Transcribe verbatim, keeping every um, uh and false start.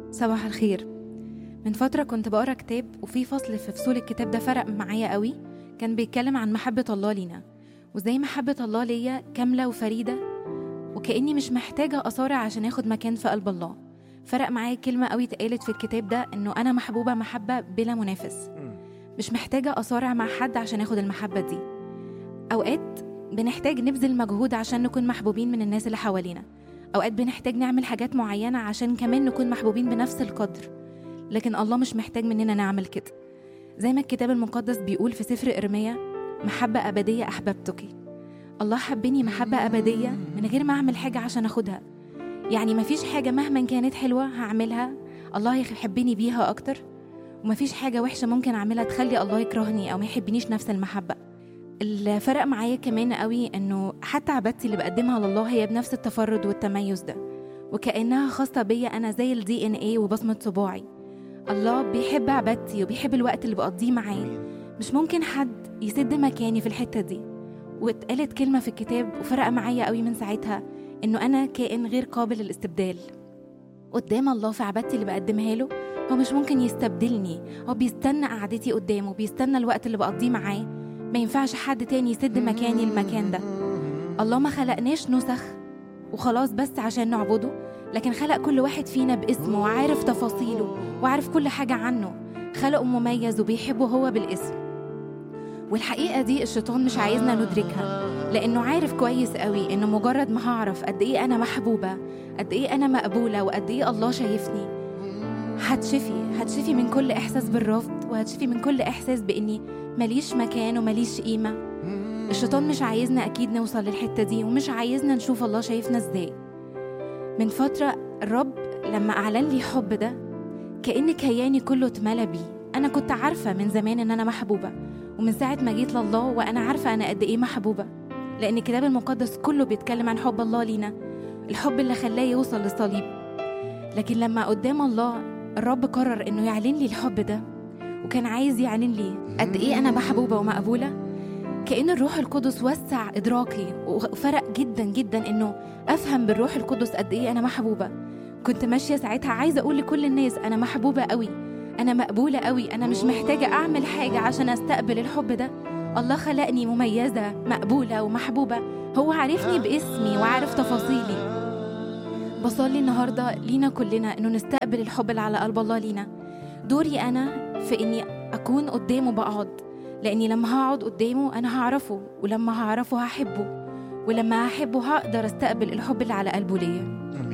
صباح الخير. من فترة كنت بقرأ كتاب، وفي فصل في فصول الكتاب ده فرق معايا قوي. كان بيتكلم عن محبة الله لينا، وزي محبة الله ليا كاملة وفريدة، وكأني مش محتاجة أصارع عشان أخد مكان في قلب الله. فرق معايا كلمة قوي اتقالت في الكتاب ده، إنه أنا محبوبة محبة بلا منافس، مش محتاجة أصارع مع حد عشان أخد المحبة دي. أوقات بنحتاج نبذل مجهود عشان نكون محبوبين من الناس اللي حوالينا، أوقات بنحتاج نعمل حاجات معينة عشان كمان نكون محبوبين بنفس القدر، لكن الله مش محتاج مننا نعمل كده. زي ما الكتاب المقدس بيقول في سفر إرميا: محبة أبدية أحببتك. الله حبني محبة أبدية من غير ما أعمل حاجة عشان أخدها. يعني مفيش حاجة مهما كانت حلوة هعملها الله يحبني بيها أكتر، ومفيش حاجة وحشة ممكن أعملها تخلي الله يكرهني أو ما يحبنيش نفس المحبة. الفرق معايا كمان قوي إنه حتى عبادتي اللي بقدمها لله هي بنفس التفرد والتميز ده، وكأنها خاصة بيا أنا زي الدي إن إيه وبصمة صباعي. الله بيحب عبادتي وبيحب الوقت اللي بقضيه معاه، مش ممكن حد يسد مكاني في الحتة دي. واتقالت كلمة في الكتاب وفرق معايا قوي من ساعتها، إنه أنا كائن غير قابل للاستبدال قدام الله في عبادتي اللي بقدمها له. هو مش ممكن يستبدلني، هو بيستنى قعدتي قدامه، بيستنى الوقت اللي بقضيه معاه. ما ينفعش حد تاني يسد مكاني المكان ده. الله ما خلقناش نسخ وخلاص بس عشان نعبده، لكن خلق كل واحد فينا باسمه وعارف تفاصيله وعارف كل حاجة عنه. خلقه مميز وبيحبه هو بالاسم. والحقيقة دي الشيطان مش عايزنا ندركها، لأنه عارف كويس قوي إنه مجرد ما هعرف قد إيه أنا محبوبة، قد إيه أنا مقبولة، وقد إيه الله شايفني، هتشفي هتشفي من كل إحساس بالرفض، وهتشفي من كل إحساس بإني ماليش مكان وماليش قيمة. الشيطان مش عايزنا أكيد نوصل للحتة دي، ومش عايزنا نشوف الله شايفنا إزاي. من فترة الرب لما أعلن لي حب ده، كأن كياني كله اتملى بيه. أنا كنت عارفة من زمان إن أنا محبوبة، ومن ساعة ما جيت لله وأنا عارفة أنا قد إيه محبوبة، لأن الكتاب المقدس كله بيتكلم عن حب الله لينا، الحب اللي خلاه يوصل للصليب. لكن لما قدام الله الرب قرر إنه يعلن لي الحب ده، وكان عايز يعلن لي قد إيه أنا محبوبة ومقبولة، كأن الروح القدس وسع إدراكي، وفرق جدا جدا إنه أفهم بالروح القدس قد إيه أنا محبوبة. كنت ماشية ساعتها عايزة أقول لكل الناس أنا محبوبة قوي، أنا مقبولة قوي، أنا مش محتاجة أعمل حاجة عشان أستقبل الحب ده. الله خلقني مميزة مقبولة ومحبوبة، هو عارفني باسمي وعارف تفاصيلي. بصلي النهاردة لينا كلنا إنه نستقبل الحب اللي على قلب الله لينا. دوري أنا في إني أكون قدامه بقعد، لأني لما هقعد قدامه أنا هعرفه، ولما هعرفه هحبه، ولما هحبه هقدر أستقبل الحب اللي على قلبه ليا.